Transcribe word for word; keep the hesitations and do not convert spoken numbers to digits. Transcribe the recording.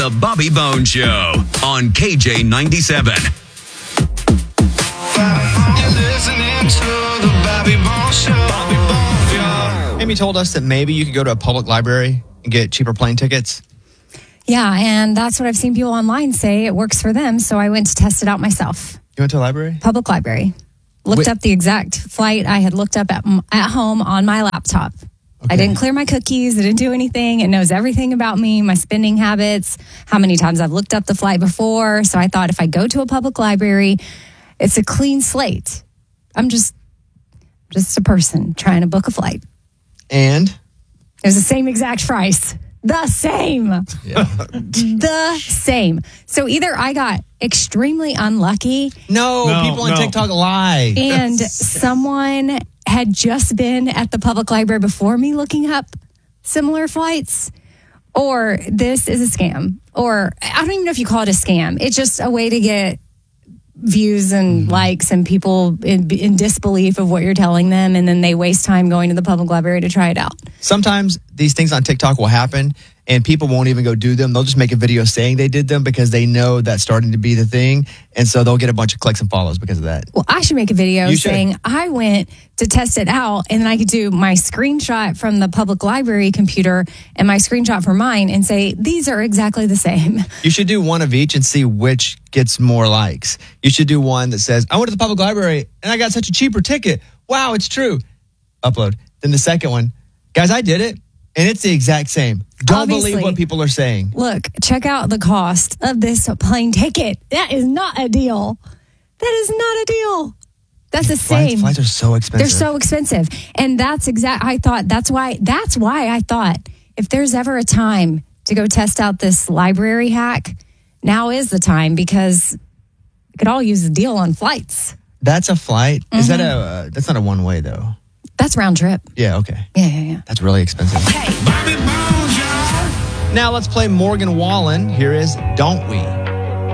The Bobby Bones Show on K J ninety-seven. You're listening to the Bobby Bones Show. Bobby Bones, yeah. Amy told us that maybe you could go to a public library and get cheaper plane tickets. Yeah, and that's what I've seen people online say. It works for them, so I went to test it out myself. You went to a library? Public library. Looked Wait. up the exact flight I had looked up at, at home on my laptop. Okay. I didn't clear my cookies. I didn't do anything. It knows everything about me, my spending habits, how many times I've looked up the flight before. So I thought if I go to a public library, it's a clean slate. I'm just, just a person trying to book a flight. And? It was the same exact price. The same. Yeah. The same. So either I got extremely unlucky. No, No, people on no. TikTok lie. And someone had just been at the public library before me looking up similar flights, or this is a scam, or I don't even know if you call it a scam. It's just a way to get views and mm-hmm. likes and people in, in disbelief of what you're telling them, and then they waste time going to the public library to try it out. Sometimes these things on TikTok will happen and people won't even go do them. They'll just make a video saying they did them because they know that's starting to be the thing. And so they'll get a bunch of clicks and follows because of that. Well, I should make a video You should. saying I went to test it out, and then I could do my screenshot from the public library computer and my screenshot for mine and say, these are exactly the same. You should do one of each and see which gets more likes. You should do one that says, I went to the public library and I got such a cheaper ticket. Wow, it's true. Upload. Then the second one, guys, I did it. And it's the exact same. Don't Obviously. believe what people are saying. Look, check out the cost of this plane ticket. That is not a deal. That is not a deal. That's the Flights, same. flights are so expensive. They're so expensive. And that's exact. I thought that's why, that's why I thought if there's ever a time to go test out this library hack, now is the time, because we could all use a deal on flights. That's a flight? Mm-hmm. Is that a, uh, that's not a one way though. That's round trip. Yeah, okay. Yeah, yeah, yeah. That's really expensive. Bobby Bones, yeah. Now let's play Morgan Wallen. Here is Don't We?